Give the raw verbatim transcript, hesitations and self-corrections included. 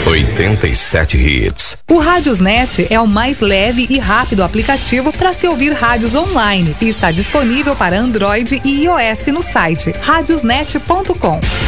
oitenta e sete Hits. O Radiosnet é o mais leve e rápido aplicativo para se ouvir rádios online e está disponível para Android e iOS no site radiosnet ponto com.